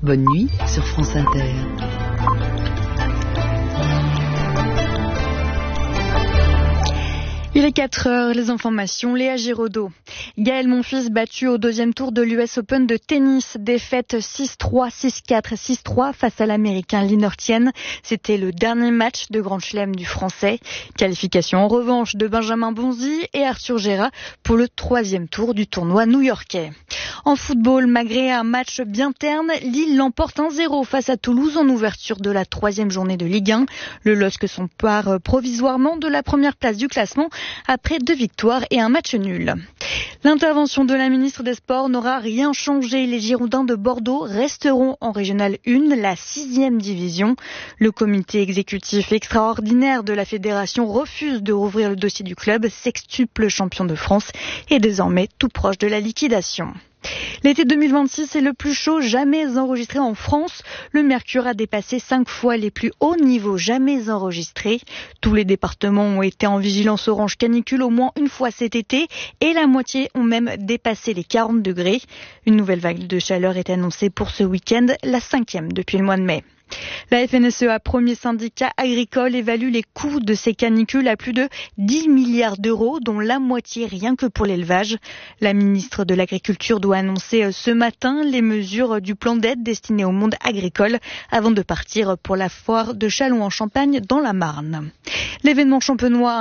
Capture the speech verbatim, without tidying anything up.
Bonne nuit sur France Inter. Il est quatre heures, les informations, Léa Giraudot. Gaël Monfils battu au deuxième tour de l'U S Open de tennis. Défaite six trois, six quatre, six trois face à l'Américain Lee Nortjen. C'était le dernier match de Grand Chelem du Français. Qualification en revanche de Benjamin Bonzi et Arthur Gera pour le troisième tour du tournoi new-yorkais. En football, malgré un match bien terne, Lille l'emporte un zéro face à Toulouse en ouverture de la troisième journée de Ligue un. Le L O S C s'empare provisoirement de la première place du classement après deux victoires et un match nul. L'intervention de la ministre des Sports n'aura rien changé. Les Girondins de Bordeaux resteront en Régionale un, la sixième division. Le comité exécutif extraordinaire de la fédération refuse de rouvrir le dossier du club. Sextuple champion de France est désormais tout proche de la liquidation. L'été deux mille vingt-six est le plus chaud jamais enregistré en France. Le mercure a dépassé cinq fois les plus hauts niveaux jamais enregistrés. Tous les départements ont été en vigilance orange canicule au moins une fois cet été et la moitié ont même dépassé les quarante degrés. Une nouvelle vague de chaleur est annoncée pour ce week-end, la cinquième depuis le mois de mai. La F N S E A, premier syndicat agricole, évalue les coûts de ces canicules à plus de dix milliards d'euros, dont la moitié rien que pour l'élevage. La ministre de l'Agriculture doit annoncer ce matin les mesures du plan d'aide destiné au monde agricole avant de partir pour la foire de Châlons en Champagne dans la Marne. L'événement champenois